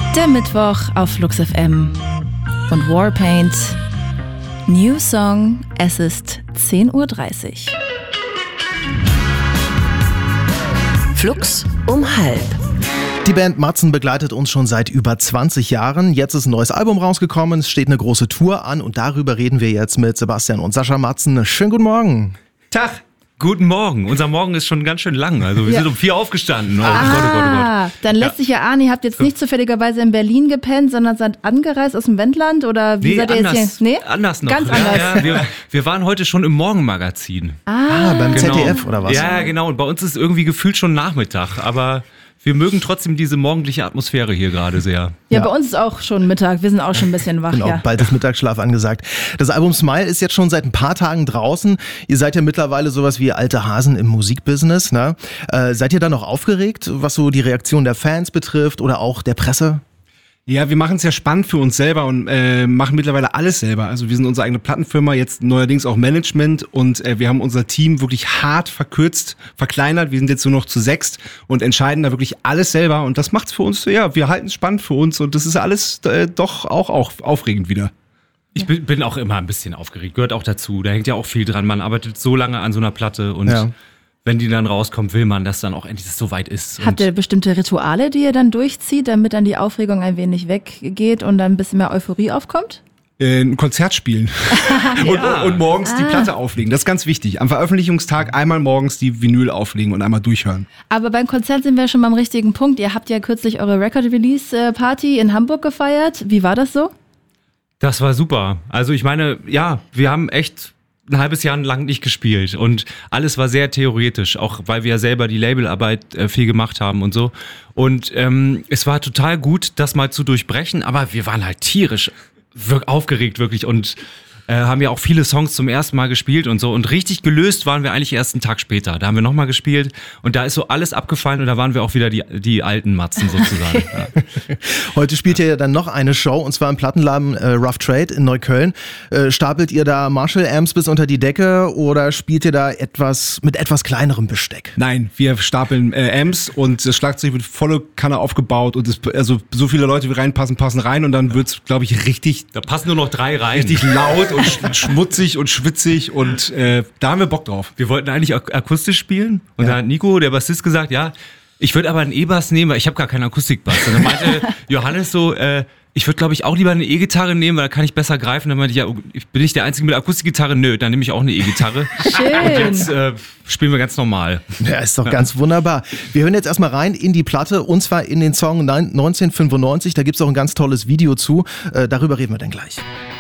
Der Mittwoch auf Flux FM und Warpaint. New Song, es ist 10.30 Uhr. Flux um halb. Die Band Matzen begleitet uns schon seit über 20 Jahren. Jetzt ist ein neues Album rausgekommen, es steht eine große Tour an und darüber reden wir jetzt mit Sebastian und Sascha Matzen. Schönen guten Morgen. Tag. Guten Morgen. Unser Morgen ist schon ganz schön lang. Also wir sind um 4 aufgestanden. Oh Gott. Dann lässt sich ja ahnen, ihr habt jetzt nicht zufälligerweise in Berlin gepennt, sondern seid angereist aus dem Wendland oder wie seid ihr jetzt hier? Nee, anders noch. Ganz anders. Ja, wir waren heute schon im Morgenmagazin. Beim Genau. ZDF oder was? Ja, genau. Und bei uns ist irgendwie gefühlt schon Nachmittag. Aber wir mögen trotzdem diese morgendliche Atmosphäre hier gerade sehr. Ja, bei uns ist auch schon Mittag. Wir sind auch schon ein bisschen wach. Genau, Ja. bald ist Mittagsschlaf angesagt. Das Album Smile ist jetzt schon seit ein paar Tagen draußen. Ihr seid ja mittlerweile sowas wie alte Hasen im Musikbusiness. Ne? Seid ihr da noch aufgeregt, was so die Reaktion der Fans betrifft oder auch der Presse? Ja, wir machen es ja spannend für uns selber und machen mittlerweile alles selber. Also wir sind unsere eigene Plattenfirma, jetzt neuerdings auch Management und wir haben unser Team wirklich hart verkleinert. Wir sind jetzt nur noch zu 6 und entscheiden da wirklich alles selber und das macht's für uns, ja, wir halten es spannend für uns und das ist alles doch auch aufregend wieder. Ich bin auch immer ein bisschen aufgeregt, gehört auch dazu. Da hängt ja auch viel dran. Man arbeitet so lange an so einer Platte und wenn die dann rauskommt, will man, dass dann auch endlich das so weit ist. Habt ihr bestimmte Rituale, die ihr dann durchzieht, damit dann die Aufregung ein wenig weggeht und dann ein bisschen mehr Euphorie aufkommt? Ein Konzert spielen und morgens die Platte auflegen. Das ist ganz wichtig. Am Veröffentlichungstag einmal morgens die Vinyl auflegen und einmal durchhören. Aber beim Konzert sind wir schon beim richtigen Punkt. Ihr habt ja kürzlich eure Record-Release-Party in Hamburg gefeiert. Wie war das so? Das war super. Also ich meine, ja, wir haben echt ein halbes Jahr lang nicht gespielt und alles war sehr theoretisch, auch weil wir ja selber die Labelarbeit viel gemacht haben und so. Und es war total gut, das mal zu durchbrechen, aber wir waren halt tierisch aufgeregt wirklich und haben ja auch viele Songs zum ersten Mal gespielt und so. Und richtig gelöst waren wir eigentlich erst einen Tag später. Da haben wir nochmal gespielt und da ist so alles abgefallen und da waren wir auch wieder die alten Matzen sozusagen. Ja. Heute spielt ihr ja dann noch eine Show und zwar im Plattenladen Rough Trade in Neukölln. Stapelt ihr da Marshall-Amps bis unter die Decke oder spielt ihr da mit etwas kleinerem Besteck? Nein, wir stapeln Amps und das Schlagzeug wird volle Kanne aufgebaut und also so viele Leute wie reinpassen, passen rein und dann wird's, glaube ich, richtig. Da passen nur noch 3 rein. Richtig laut und schmutzig und schwitzig und da haben wir Bock drauf. Wir wollten eigentlich akustisch spielen und da hat Nico, der Bassist, gesagt, ja, ich würde aber einen E-Bass nehmen, weil ich habe gar keinen Akustikbass. Und dann meinte Johannes so, ich würde, glaube ich, auch lieber eine E-Gitarre nehmen, weil da kann ich besser greifen. Dann meinte ich, ja, bin ich der Einzige mit Akustikgitarre? Nö, dann nehme ich auch eine E-Gitarre. Schön. Und jetzt spielen wir ganz normal. Ja, ist doch ganz wunderbar. Wir hören jetzt erstmal rein in die Platte und zwar in den Song 1995. Da gibt's auch ein ganz tolles Video zu. Darüber reden wir dann gleich.